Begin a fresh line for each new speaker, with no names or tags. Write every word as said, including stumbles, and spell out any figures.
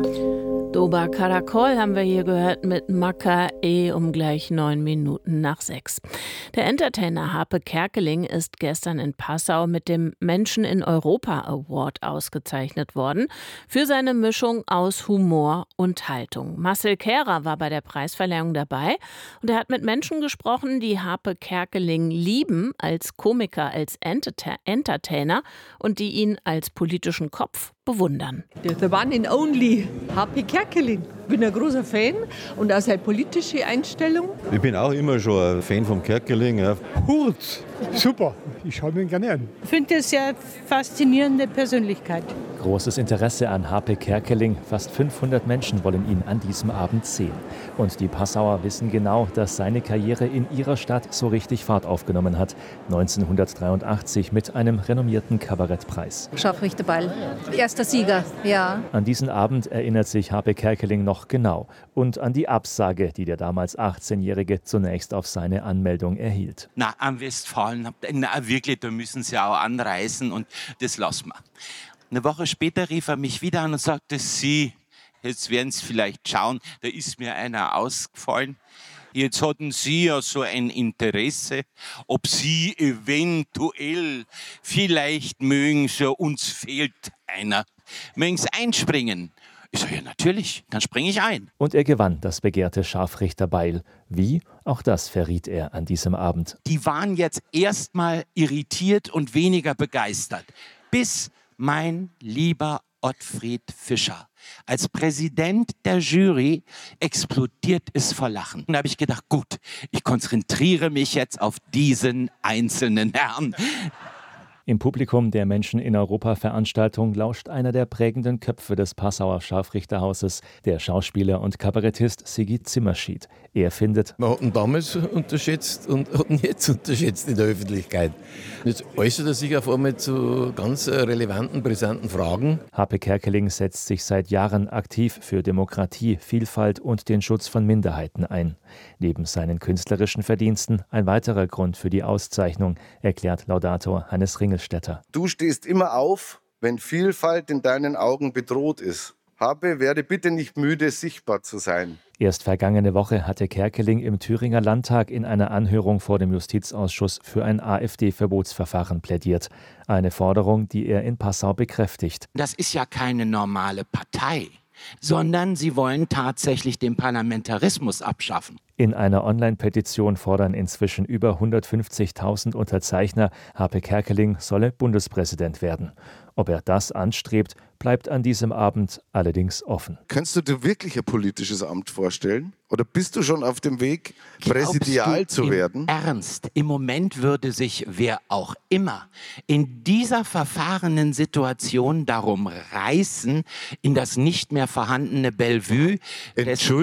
Doba Karakol haben wir hier gehört mit Maka E um gleich neun Minuten nach sechs. Der Entertainer Harpe Kerkeling ist gestern in Passau mit dem Menschen in Europa Award ausgezeichnet worden für seine Mischung aus Humor und Haltung. Marcel Kehrer war bei der Preisverleihung dabei und er hat mit Menschen gesprochen, die Harpe Kerkeling lieben als Komiker, als Enterta- Entertainer und die ihn als politischen Kopf bewundern.
The one and only Harpe Kerkeling. Ich bin ein großer Fan und auch seine politische Einstellung.
Ich bin auch immer schon ein Fan vom Kerkeling. Ja.
Hut, super, ich schaue mir ihn gerne an.
Ich finde es eine sehr faszinierende Persönlichkeit.
Großes Interesse an Harpe Kerkeling. Fast fünfhundert Menschen wollen ihn an diesem Abend sehen. Und die Passauer wissen genau, dass seine Karriere in ihrer Stadt so richtig Fahrt aufgenommen hat. neunzehnhundertdreiundachtzig mit einem renommierten Kabarettpreis.
Scharfrichterball, erster Sieger, ja.
An diesen Abend erinnert sich Harpe Kerkeling noch genau. Und an die Absage, die der damals achtzehnjährige zunächst auf seine Anmeldung erhielt.
Na, am Westfalen, na wirklich, da müssen sie auch anreisen und das lassen wir. Eine Woche später rief er mich wieder an und sagte, Sie, jetzt werden Sie vielleicht schauen, da ist mir einer ausgefallen. Jetzt hatten Sie ja so ein Interesse, ob Sie eventuell vielleicht mögen, so uns fehlt einer. Mögen Sie einspringen? Ich sage, ja natürlich, dann springe ich ein.
Und er gewann das begehrte Scharfrichterbeil. Wie? Auch das verriet er an diesem Abend.
Die waren jetzt erstmal irritiert und weniger begeistert, bis mein lieber Ottfried Fischer als Präsident der Jury explodiert es vor Lachen. Und da habe ich gedacht, gut, ich konzentriere mich jetzt auf diesen einzelnen Herrn.
Im Publikum der Menschen in Europa-Veranstaltung lauscht einer der prägenden Köpfe des Passauer Scharfrichterhauses, der Schauspieler und Kabarettist Sigi Zimmerschied. Er findet,
man hat ihn damals unterschätzt und hat ihn jetzt unterschätzt in der Öffentlichkeit. Jetzt äußert er sich auf einmal zu ganz relevanten, brisanten Fragen.
Harpe Kerkeling setzt sich seit Jahren aktiv für Demokratie, Vielfalt und den Schutz von Minderheiten ein. Neben seinen künstlerischen Verdiensten ein weiterer Grund für die Auszeichnung, erklärt Laudator Hannes Ringelstetter.
Du stehst immer auf, wenn Vielfalt in deinen Augen bedroht ist. Harpe, werde bitte nicht müde, sichtbar zu sein.
Erst vergangene Woche hatte Kerkeling im Thüringer Landtag in einer Anhörung vor dem Justizausschuss für ein AfD-Verbotsverfahren plädiert. Eine Forderung, die er in Passau bekräftigt.
Das ist ja keine normale Partei, sondern sie wollen tatsächlich den Parlamentarismus abschaffen.
In einer Online-Petition fordern inzwischen über hundertfünfzigtausend Unterzeichner, Harpe Kerkeling solle Bundespräsident werden. Ob er das anstrebt, bleibt an diesem Abend allerdings offen.
Kannst du dir wirklich ein politisches Amt vorstellen? Oder bist du schon auf dem Weg, präsidial zu werden?
Ernst, im Moment würde sich wer auch immer in dieser verfahrenen Situation darum reißen, in das nicht mehr vorhandene Bellevue des